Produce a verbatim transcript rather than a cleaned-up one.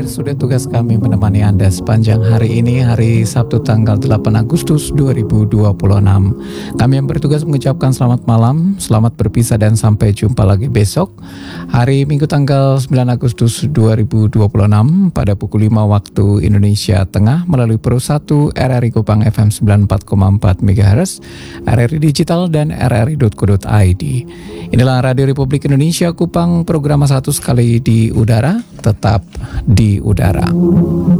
dari studio tugas kami menemani Anda sepanjang hari ini, hari Sabtu tanggal delapan Agustus dua ribu dua puluh enam. Kami yang bertugas mengucapkan selamat malam, selamat berpisah dan sampai jumpa lagi besok. Hari Minggu tanggal sembilan Agustus dua ribu dua puluh enam pada pukul lima waktu Indonesia Tengah melalui Pro satu R R I Kupang F M sembilan puluh empat koma empat megahertz, R R I Digital dan R R I dot co dot I D. Inilah Radio Republik Indonesia Kupang, program satu sekali di udara, tetap di udara.